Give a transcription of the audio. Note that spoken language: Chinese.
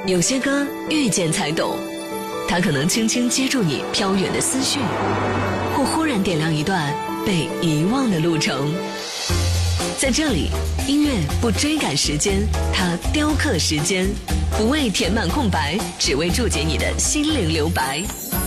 有些歌遇见才懂，它可能轻轻接住你飘远的思绪，或忽然点亮一段被遗忘的路程。在这里，音乐不追赶时间，它雕刻时间，不为填满空白，只为注解你的心灵留白。